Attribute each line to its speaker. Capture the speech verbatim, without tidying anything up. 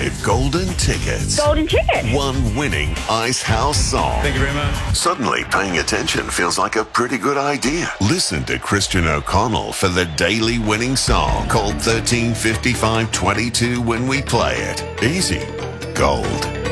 Speaker 1: Five golden tickets.
Speaker 2: Golden ticket.
Speaker 1: One winning Ice House song.
Speaker 3: Thank you very much.
Speaker 1: Suddenly, paying attention feels like a pretty good idea. Listen to Christian O'Connell for the daily winning song called thirteen fifty-five twenty-two when we play it. Easy. Gold.